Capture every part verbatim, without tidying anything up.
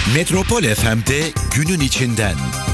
Metropol F M'de günün içinden.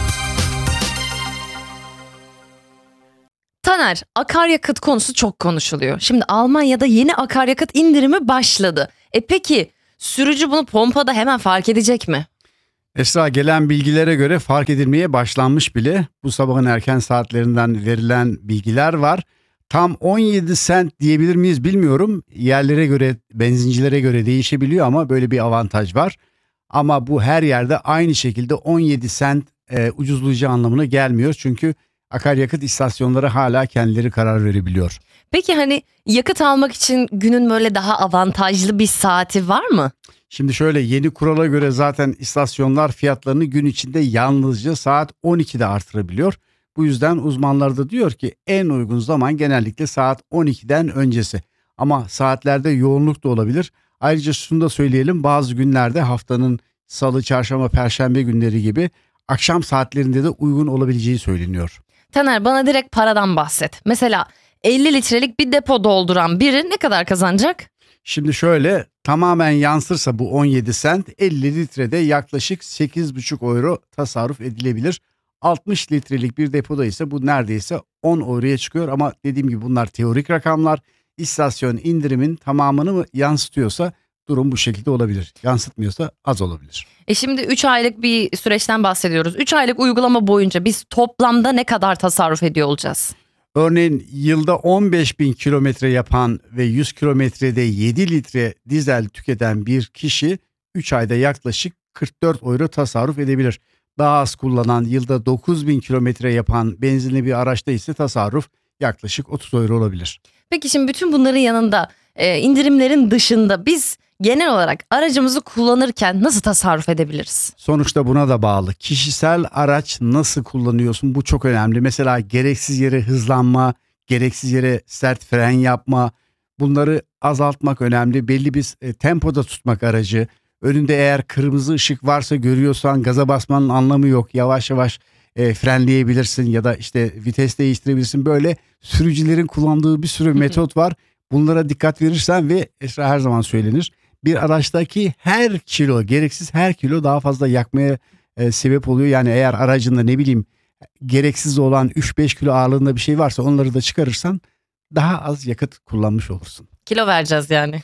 Taner, akaryakıt konusu çok konuşuluyor. Şimdi Almanya'da yeni akaryakıt indirimi başladı. E peki sürücü bunu pompada hemen fark edecek mi? Esra, gelen bilgilere göre fark edilmeye başlanmış bile. Bu sabahın erken saatlerinden verilen bilgiler var. Tam on yedi sent diyebilir miyiz bilmiyorum. Yerlere göre, benzincilere göre değişebiliyor ama böyle bir avantaj var. Ama bu her yerde aynı şekilde on yedi sent e, ucuzlayacağı anlamına gelmiyor. Çünkü akaryakıt istasyonları hala kendileri karar verebiliyor. Peki hani yakıt almak için günün böyle daha avantajlı bir saati var mı? Şimdi şöyle, yeni kurala göre zaten istasyonlar fiyatlarını gün içinde yalnızca saat on ikide artırabiliyor. Bu yüzden uzmanlar da diyor ki en uygun zaman genellikle saat on ikiden öncesi. Ama saatlerde yoğunluk da olabilir. Ayrıca şunu da söyleyelim, bazı günlerde haftanın salı, çarşamba, perşembe günleri gibi akşam saatlerinde de uygun olabileceği söyleniyor. Taner, bana direkt paradan bahset. Mesela elli litrelik bir depo dolduran biri ne kadar kazanacak? Şimdi şöyle, tamamen yansırsa bu on yedi sent, elli litrede yaklaşık sekiz buçuk euro tasarruf edilebilir. altmış litrelik bir depoda ise bu neredeyse on euroya çıkıyor ama dediğim gibi bunlar teorik rakamlar. İstasyon indirimin tamamını mı yansıtıyorsa durum bu şekilde olabilir. Yansıtmıyorsa az olabilir. E şimdi üç aylık bir süreçten bahsediyoruz. üç aylık uygulama boyunca biz toplamda ne kadar tasarruf ediyor olacağız? Örneğin yılda on beş bin kilometre yapan ve yüz kilometrede yedi litre dizel tüketen bir kişi üç ayda yaklaşık kırk dört euro tasarruf edebilir. Daha az kullanan, yılda dokuz bin kilometre yapan benzinli bir araçta ise tasarruf yaklaşık otuz euro olabilir. Peki şimdi bütün bunların yanında e, indirimlerin dışında biz genel olarak aracımızı kullanırken nasıl tasarruf edebiliriz? Sonuçta buna da bağlı. Kişisel araç nasıl kullanıyorsun, bu çok önemli. Mesela gereksiz yere hızlanma, gereksiz yere sert fren yapma, bunları azaltmak önemli. Belli bir e, tempoda tutmak aracı. Önünde eğer kırmızı ışık varsa görüyorsan gaza basmanın anlamı yok. Yavaş yavaş e, frenleyebilirsin ya da işte vites değiştirebilirsin. Böyle sürücülerin kullandığı bir sürü metot var. Bunlara dikkat verirsen ve Esra, her zaman söylenir, bir araçtaki her kilo, gereksiz her kilo daha fazla yakmaya e, sebep oluyor. Yani eğer aracında ne bileyim gereksiz olan üç beş kilo ağırlığında bir şey varsa onları da çıkarırsan daha az yakıt kullanmış olursun. Kilo vereceğiz yani.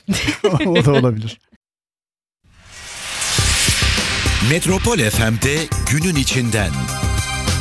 O da olabilir. Metropol F M'de günün içinden.